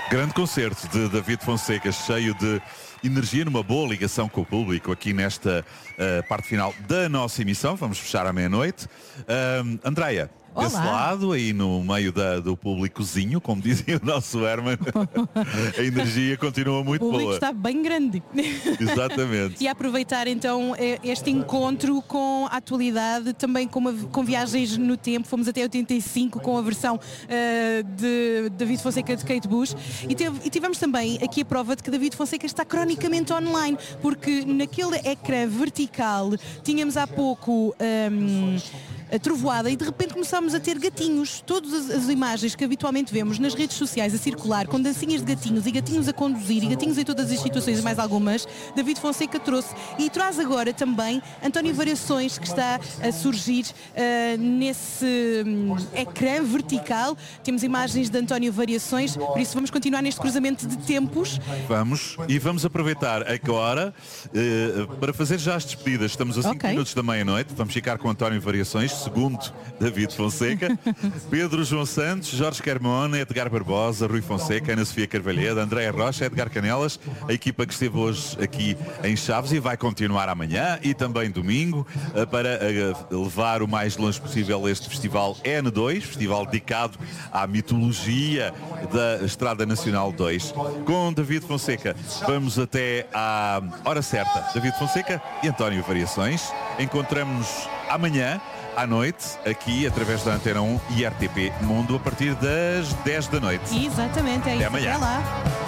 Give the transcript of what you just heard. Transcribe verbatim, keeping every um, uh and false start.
Grande concerto de David Fonseca, cheio de energia, numa boa ligação com o público aqui nesta uh, parte final da nossa emissão. Vamos fechar à meia-noite. Uh, Andreia, desse lado, aí no meio da, do públicozinho, como dizia o nosso Herman, a energia continua muito boa. O público está bem grande. Exatamente. E aproveitar então este encontro com a atualidade, também com, uma, com viagens no tempo. Fomos até oitenta e cinco com a versão uh, de David Fonseca de Kate Bush. E, teve, e tivemos também aqui a prova de que David Fonseca está cronicamente online, porque naquele ecrã vertical tínhamos há pouco... Um, a trovoada e de repente começámos a ter gatinhos. Todas as, as imagens que habitualmente vemos nas redes sociais a circular, com dancinhas de gatinhos e gatinhos a conduzir e gatinhos em todas as situações e mais algumas, David Fonseca trouxe e traz agora também António Variações, que está a surgir uh, nesse um, ecrã vertical. Temos imagens de António Variações, por isso vamos continuar neste cruzamento de tempos. Vamos, e vamos aproveitar agora uh, para fazer já as despedidas. Estamos a cinco Okay. minutos da meia-noite, vamos ficar com António Variações, segundo David Fonseca, Pedro João Santos, Jorge Carmona, Edgar Barbosa, Rui Fonseca, Ana Sofia Carvalheda, Andréa Rocha, Edgar Canelas, a equipa que esteve hoje aqui em Chaves e vai continuar amanhã e também domingo para levar o mais longe possível este festival N dois, festival dedicado à mitologia da Estrada Nacional dois. Com David Fonseca vamos até à hora certa. David Fonseca e António Variações. Encontramos-nos amanhã à noite, aqui através da Antena um e R T P Mundo, a partir das dez da noite. Exatamente, é Até isso. amanhã. Até lá.